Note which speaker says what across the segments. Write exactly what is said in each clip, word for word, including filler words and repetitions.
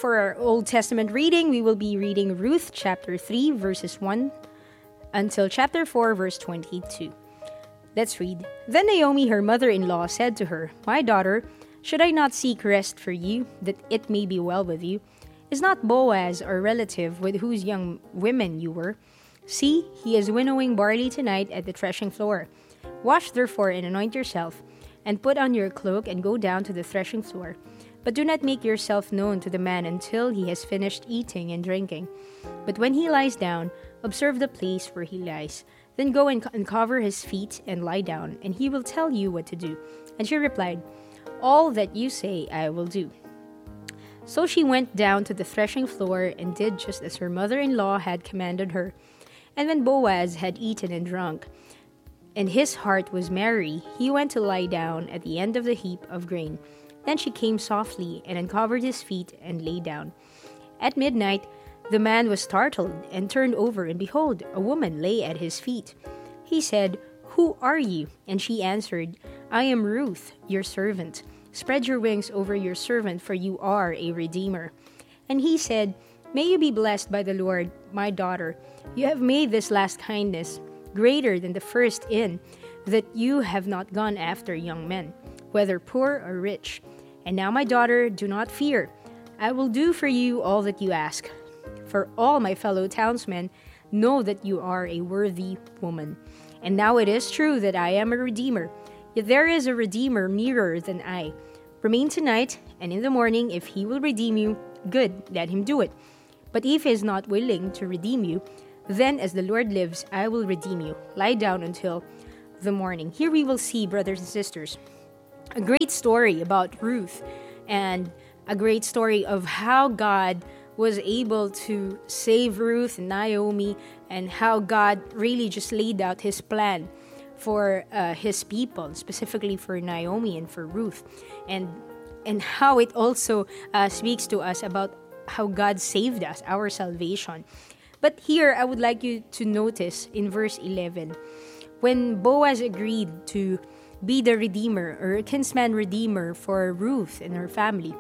Speaker 1: for our Old Testament reading, we will be reading Ruth chapter three, verses one until chapter four, verse twenty-two. Let's read. Then Naomi, her mother-in-law, said to her, My daughter, should I not seek rest for you, that it may be well with you? Is not Boaz our relative with whose young women you were? See, he is winnowing barley tonight at the threshing floor. Wash therefore and anoint yourself, and put on your cloak and go down to the threshing floor. But do not make yourself known to the man until he has finished eating and drinking. But when he lies down, observe the place where he lies. Then go and uncover his feet and lie down, and he will tell you what to do. And she replied, All that you say I will do. So she went down to the threshing floor and did just as her mother-in-law had commanded her. And when Boaz had eaten and drunk, and his heart was merry, he went to lie down at the end of the heap of grain. Then she came softly and uncovered his feet and lay down. At midnight, the man was startled and turned over, and behold, a woman lay at his feet. He said, Who are you? And she answered, I am Ruth, your servant. Spread your wings over your servant, for you are a redeemer. And he said, May you be blessed by the Lord, my daughter. You have made this last kindness greater than the first, in that you have not gone after young men, whether poor or rich. And now, my daughter, do not fear. I will do for you all that you ask. For all my fellow townsmen know that you are a worthy woman. And now it is true that I am a redeemer. Yet there is a redeemer nearer than I. Remain tonight, and in the morning, if he will redeem you, good, let him do it. But if he is not willing to redeem you, then as the Lord lives, I will redeem you. Lie down until the morning. Here we will see, brothers and sisters, a great story about Ruth, and a great story of how God was able to save Ruth and Naomi, and how God really just laid out his plan for uh, his people, specifically for Naomi and for Ruth, and and how it also uh, speaks to us about how God saved us, our salvation. But here, I would like you to notice in verse eleven, when Boaz agreed to be the redeemer or kinsman redeemer for Ruth and her family,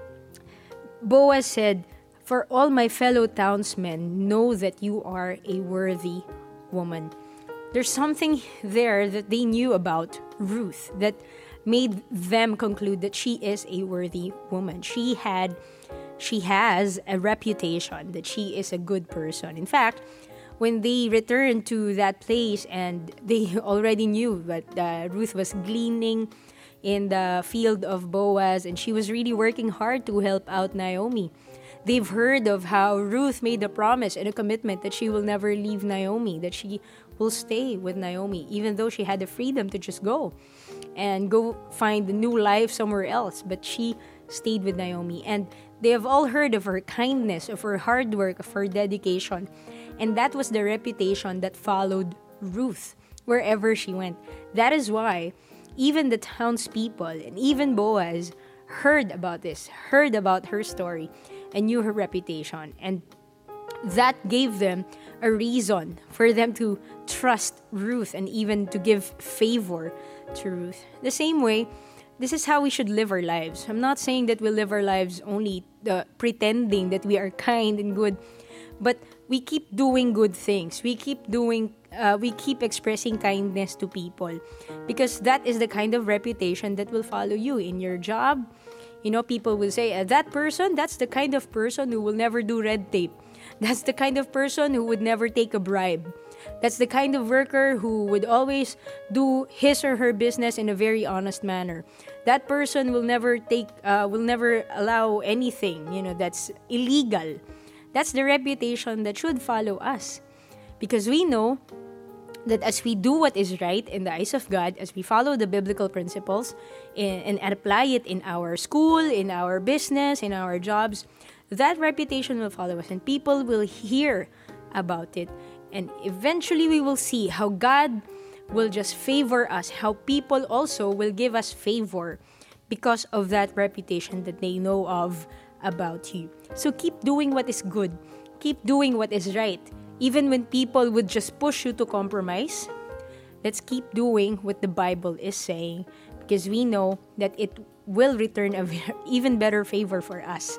Speaker 1: Boaz said, For all my fellow townsmen know that you are a worthy woman. There's something there that they knew about Ruth that made them conclude that she is a worthy woman. She had She has a reputation that she is a good person. In fact, when they returned to that place and they already knew that uh, Ruth was gleaning in the field of Boaz and she was really working hard to help out Naomi. They've heard of how Ruth made a promise and a commitment that she will never leave Naomi, that she will stay with Naomi, even though she had the freedom to just go and go find a new life somewhere else. But she stayed with Naomi, and they have all heard of her kindness, of her hard work, of her dedication. And that was the reputation that followed Ruth wherever she went. That is why even the townspeople and even Boaz heard about this, heard about her story, and knew her reputation. And that gave them a reason for them to trust Ruth and even to give favor to Ruth. The same way, this is how we should live our lives. I'm not saying that we live our lives only uh, pretending that we are kind and good, but we keep doing good things. We keep doing, uh, we keep expressing kindness to people, because that is the kind of reputation that will follow you in your job. You know, people will say, uh, that person, that's the kind of person who will never do red tape. That's the kind of person who would never take a bribe. That's the kind of worker who would always do his or her business in a very honest manner. That person will never take, uh, will never allow anything, you know, that's illegal. That's the reputation that should follow us. Because we know that as we do what is right in the eyes of God, as we follow the biblical principles and, and apply it in our school, in our business, in our jobs, that reputation will follow us and people will hear about it. And eventually we will see how God will just favor us, how people also will give us favor because of that reputation that they know of about you. So keep doing what is good. Keep doing what is right. Even when people would just push you to compromise, let's keep doing what the Bible is saying, because we know that it will return a even better favor for us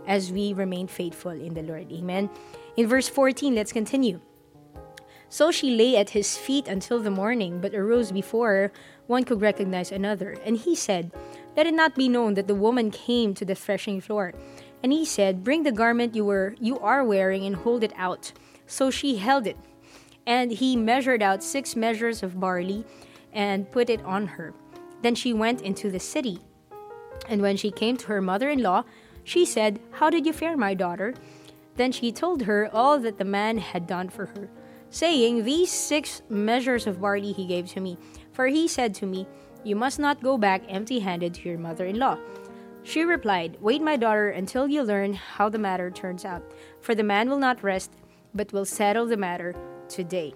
Speaker 1: as we remain faithful in the Lord. Amen. In verse fourteen, let's continue. So she lay at his feet until the morning, but arose before one could recognize another. And he said, let it not be known that the woman came to the threshing floor. And he said, bring the garment you were you are wearing and hold it out. So she held it. And he measured out six measures of barley and put it on her. Then she went into the city. And when she came to her mother-in-law, she said, how did you fare, my daughter? Then she told her all that the man had done for her, saying, these six measures of barley he gave to me. For he said to me, you must not go back empty-handed to your mother-in-law. She replied, wait, my daughter, until you learn how the matter turns out. For the man will not rest, but will settle the matter today.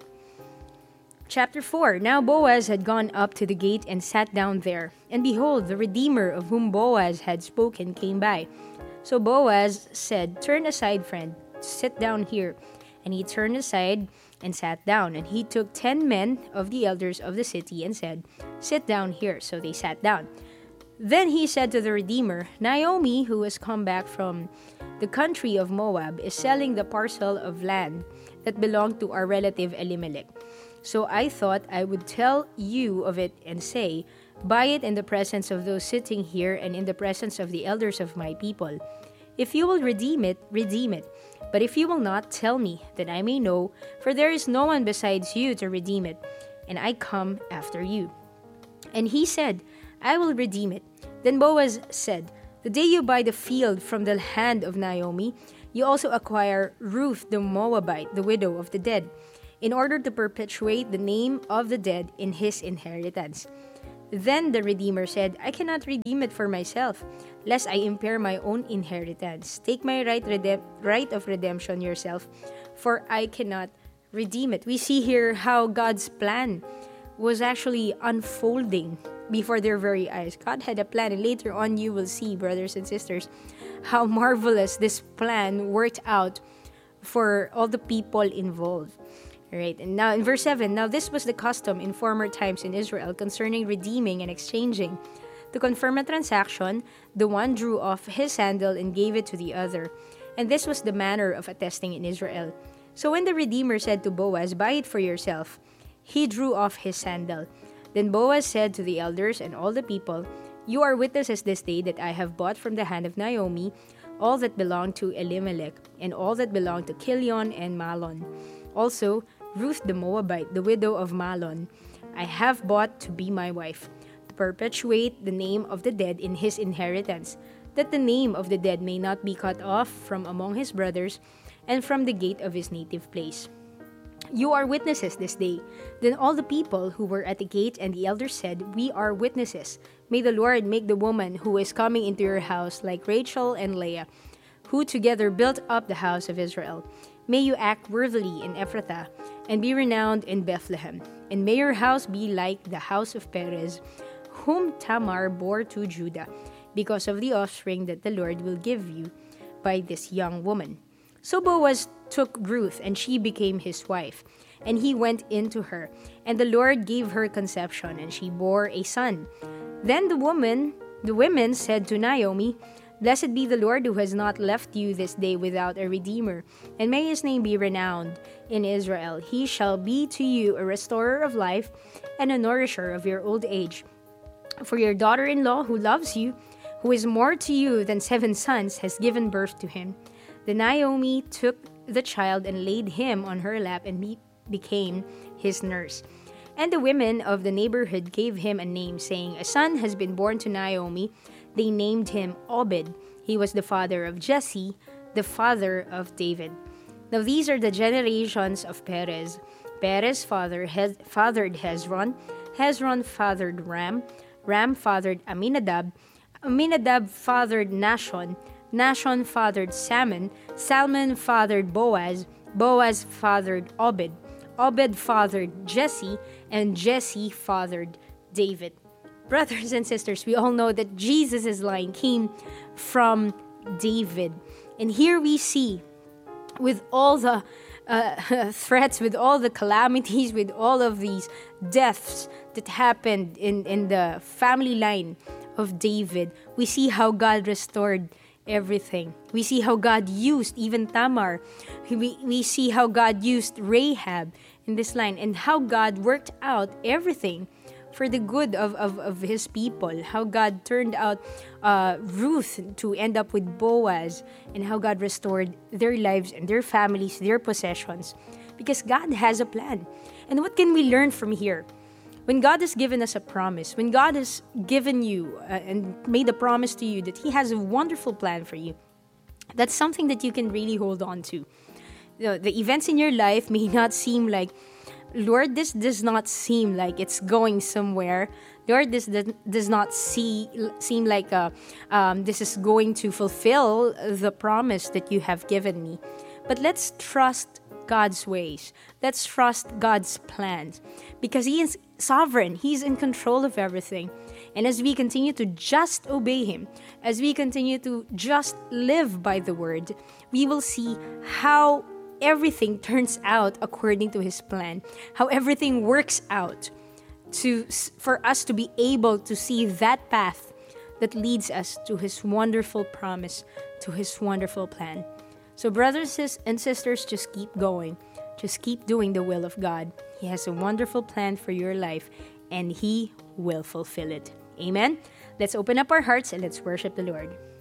Speaker 1: Chapter four. Now Boaz had gone up to the gate and sat down there. And behold, the Redeemer of whom Boaz had spoken came by. So Boaz said, turn aside, friend, sit down here. And he turned aside and sat down. And he took ten men of the elders of the city and said, sit down here. So they sat down. Then he said to the Redeemer, Naomi, who has come back from the country of Moab, is selling the parcel of land that belonged to our relative Elimelech. So I thought I would tell you of it and say, buy it in the presence of those sitting here and in the presence of the elders of my people. If you will redeem it, redeem it. But if you will not, tell me, that I may know, for there is no one besides you to redeem it, and I come after you. And he said, I will redeem it. Then Boaz said, the day you buy the field from the hand of Naomi, you also acquire Ruth the Moabite, the widow of the dead, in order to perpetuate the name of the dead in his inheritance. Then the Redeemer said, I cannot redeem it for myself, lest I impair my own inheritance. Take my right, redem- right of redemption yourself, for I cannot redeem it. We see here how God's plan was actually unfolding before their very eyes. God had a plan, and later on you will see, brothers and sisters, how marvelous this plan worked out for all the people involved. Right, and now in verse seven, now this was the custom in former times in Israel concerning redeeming and exchanging. To confirm a transaction, the one drew off his sandal and gave it to the other. And this was the manner of attesting in Israel. So when the Redeemer said to Boaz, buy it for yourself, he drew off his sandal. Then Boaz said to the elders and all the people, you are witnesses this day that I have bought from the hand of Naomi all that belonged to Elimelech and all that belonged to Chilion and Mahlon. Also, Ruth the Moabite, the widow of Mahlon, I have bought to be my wife, to perpetuate the name of the dead in his inheritance, that the name of the dead may not be cut off from among his brothers and from the gate of his native place. You are witnesses this day. Then all the people who were at the gate and the elders said, we are witnesses. May the Lord make the woman who is coming into your house like Rachel and Leah, who together built up the house of Israel. May you act worthily in Ephrathah, and be renowned in Bethlehem. And may your house be like the house of Perez, whom Tamar bore to Judah, because of the offspring that the Lord will give you by this young woman. So Boaz took Ruth, and she became his wife. And he went into her, and the Lord gave her conception, and she bore a son. Then the woman, the women said to Naomi, Blessed be the Lord who has not left you this day without a redeemer, and may his name be renowned in Israel. He shall be to you a restorer of life and a nourisher of your old age. For your daughter-in-law who loves you, who is more to you than seven sons, has given birth to him. Then Naomi took the child and laid him on her lap and be- became his nurse. And the women of the neighborhood gave him a name, saying, A son has been born to Naomi. They named him Obed. He was the father of Jesse, the father of David. Now these are the generations of Perez. Perez father Hez- fathered Hezron. Hezron fathered Ram. Ram fathered Aminadab. Aminadab fathered Nashon. Nashon fathered Salmon. Salmon fathered Boaz. Boaz fathered Obed. Obed fathered Jesse. And Jesse fathered David. Brothers and sisters, we all know that Jesus' line came from David. And here we see, with all the uh, threats, with all the calamities, with all of these deaths that happened in, in the family line of David, we see how God restored everything. We see how God used even Tamar. We, we see how God used Rahab in this line, and how God worked out everything for the good of, of, of his people. How God turned out uh, Ruth to end up with Boaz, and how God restored their lives and their families, their possessions. Because God has a plan. And what can we learn from here? When God has given us a promise, when God has given you uh, and made a promise to you that He has a wonderful plan for you, that's something that you can really hold on to. The, the events in your life may not seem like, Lord, this does not seem like it's going somewhere. Lord, this does, does not see, seem like uh, um, this is going to fulfill the promise that you have given me. But let's trust God's ways. Let's trust God's plans, because He is sovereign. He's in control of everything. And as we continue to just obey Him, as we continue to just live by the Word, we will see how everything turns out according to His plan, how everything works out to for us to be able to see that path that leads us to His wonderful promise, to His wonderful plan. So brothers and sisters, just keep going. Just keep doing the will of God. He has a wonderful plan for your life, and He will fulfill it. Amen? Let's open up our hearts and let's worship the Lord.